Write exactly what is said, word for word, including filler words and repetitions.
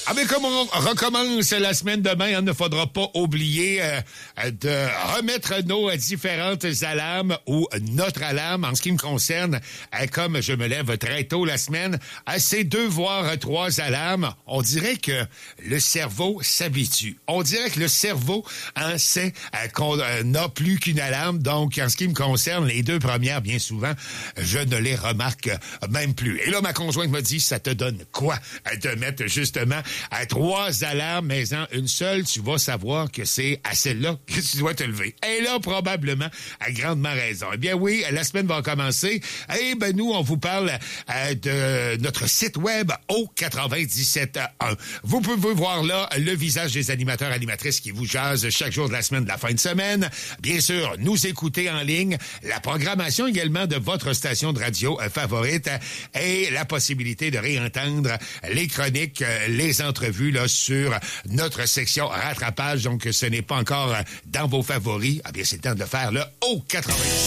Ah, mais comme on recommence la semaine demain, il ne faudra pas oublier euh, de remettre nos différentes alarmes ou notre alarme en ce qui me concerne. Euh, comme je me lève très tôt la semaine, à ces deux voire trois alarmes, on dirait que le cerveau s'habitue. On dirait que le cerveau hein, sait euh, qu'on euh, n'a plus qu'une alarme. Donc, en ce qui me concerne, les deux premières, bien souvent, je ne les remarque même plus. Et là, ma conjointe me dit, ça te donne quoi de mettre justement à trois alarmes, mais en une seule, tu vas savoir que c'est à celle-là que tu dois te lever. Et là, probablement, a grandement raison. Eh bien oui, la semaine va commencer. Et ben nous, on vous parle euh, de notre site web au quatre-vingt-dix-sept un. Vous pouvez voir là le visage des animateurs, animatrices qui vous jasent chaque jour de la semaine, de la fin de semaine. Bien sûr, nous écouter en ligne, la programmation également de votre station de radio euh, favorite et la possibilité de réentendre les chroniques, euh, les entrevues là sur notre section rattrapage. Donc, ce n'est pas encore dans vos favoris. Ah bien, c'est le temps de le faire là au quatre-vingt-dix.